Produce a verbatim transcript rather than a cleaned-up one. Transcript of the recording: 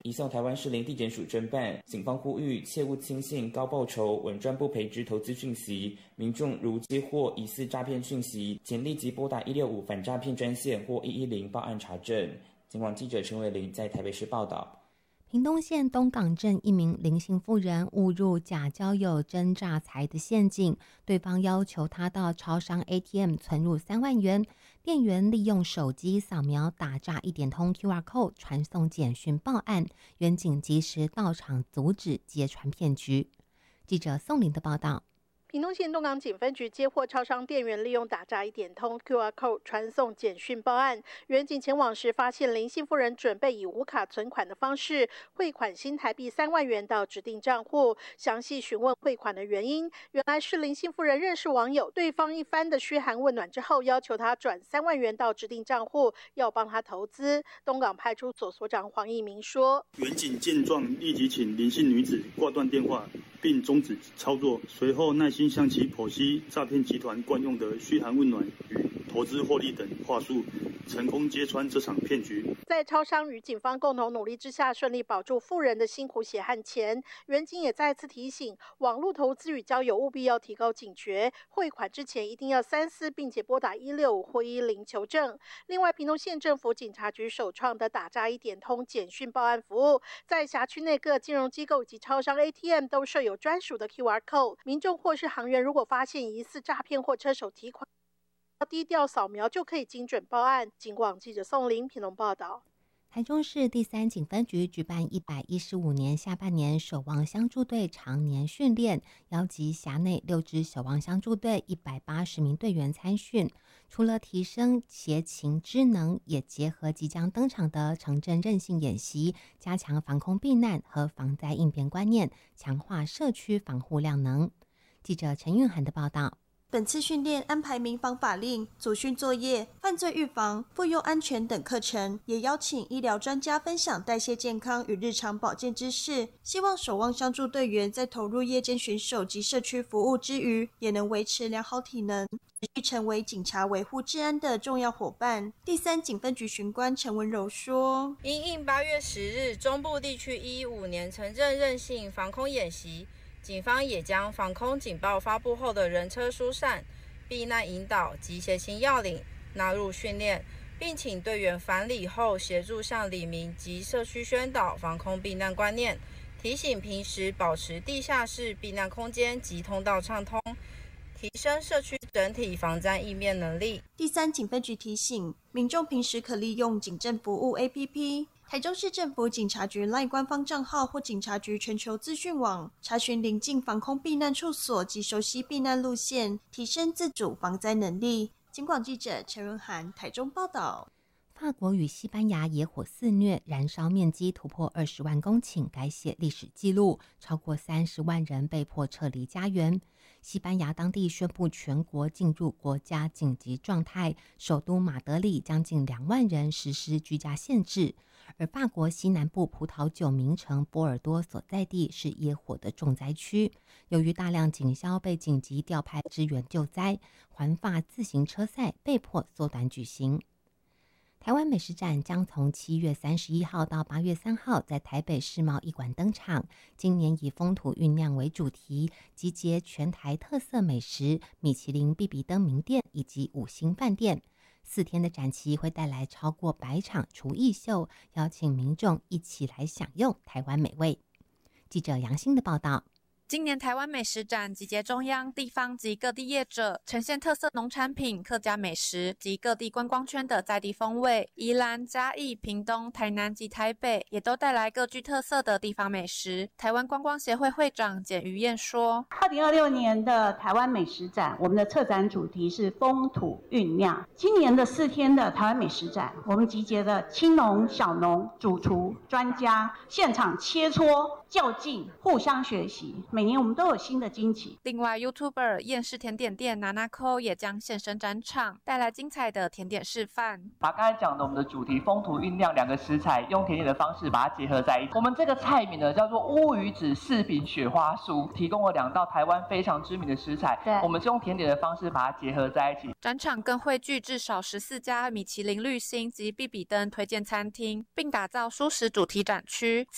移送台湾士林地检署侦办。警方呼吁切勿轻信高报酬、稳赚不赔之投资讯息，民众如接获疑似诈骗讯息，请立即拨打一六五反诈骗专线或一一零报案查证。警广记者陈伟玲在台北市报道。 屏东县东港镇一名林姓妇人误入假交友真诈财的陷阱，对方要求她到超商 A T M 存入三万元，店员利用手机扫描打诈一点通 Q R code 传送简讯报案，员警及时到场阻止揭穿骗局。记者宋玲的报道。 屏东县东港警分局接获超商店员利用打诈一点通 Q R code 传送简讯报案，员警前往时发现林姓妇人准备以无卡存款的方式汇款新台币三万元到指定账户，详细询问汇款的原因，原来是林姓妇人认识网友，对方一番的嘘寒问暖之后，要求他转三万元到指定账户，要帮他投资。东港派出所所长黄义明说， 员警见状立即请林姓女子挂断电话，并终止操作，随后耐心向其剖析诈骗集团惯用的嘘寒问暖与投资获利等话术，成功揭穿这场骗局。 在超商与警方共同努力之下，顺利保住妇人的辛苦血汗钱。员警也再次提醒，网络投资与交友务必要提高警觉，汇款之前一定要三思，并且拨打一六五或一一零求证。另外，屏东县政府警察局首创的打诈一点通简讯报案服务，在辖区内各金融机构以及超商 A T M 都设有专属的 Q R code， 民众或是行员如果发现疑似诈骗或车手提款，低调扫描就可以精准报案。警广记者宋玲屏东报道。 台中市第三警分局举办一百一十五年下半年守望相助队常年训练，邀集辖内六支守望相助队一百八十名队员参训。除了提升协勤知能，也结合即将登场的城镇韧性演习，加强防空避难和防灾应变观念，强化社区防护量能。记者陈韵涵的报道。 本次训练安排民防法令、组训作业、犯罪预防、妇幼安全等课程，也邀请医疗专家分享代谢健康与日常保健知识，希望守望相助队员在投入夜间巡守及社区服务之余，也能维持良好体能，持续成为警察维护治安的重要伙伴。第三警分局巡官陈文柔说， 因应八月十日中部地区一一五年城镇韧性防空演习，警方也将防空警报发布后的人车疏散、避难引导及协勤要领纳入训练，并请队员返里后协助向里民及社区宣导防空避难观念，提醒平时保持地下室避难空间及通道畅通，提升社区整体防灾应变能力。 第三警分局提醒民众平时可利用警政服务 A P P、台中市政府警察局 LINE 官方账号或警察局全球资讯网，查询邻近防空避难处所及熟悉避难路线，提升自主防灾能力。警广记者陈润涵台中报道。 法国与西班牙野火肆虐，燃烧面积突破二十万公顷，改写历史纪录，超过三十万人被迫撤离家园。西班牙当地宣布全国进入国家紧急状态，首都马德里将近两万人实施居家限制。而法国西南部葡萄酒名城波尔多所在地是野火的重灾区，由于大量警消被紧急调派支援救灾，环法自行车赛被迫缩短举行。台湾美食展将从七月三十一号到八月三号在台北世贸艺馆登场。今年以风土酝酿为主题，集结全台特色美食、米其林必比登名店以及五星饭店。四天的展期会带来超过百场厨艺秀，邀请民众一起来享用台湾美味。记者杨欣的报道。 今年台湾美食展集结中央、地方及各地业者，呈现特色农产品、客家美食及各地观光圈的在地风味。宜兰、嘉义、屏东、台南及台北也都带来各具特色的地方美食。台湾观光协会会长简于燕说： 二零二六年的台湾美食展，我们的策展主题是风土酝酿。今年的四天的台湾美食展，我们集结了青农、小农、主厨、专家，现场切磋、较劲、互相学习。每年我们都有新的惊喜。 另外 YouTuber 厌世甜点店娜娜扣也将现身展场，带来精彩的甜点示范。 把刚才讲的我们的主题风土酝酿两个食材，用甜点的方式把它结合在一起。我们这个菜名呢叫做乌鱼子柿饼雪花酥，提供了两道台湾非常知名的食材，我们是用甜点的方式把它结合在一起。 展场更汇聚至少十四家米其林绿星及必比登推荐餐厅，并打造蔬食主题展区。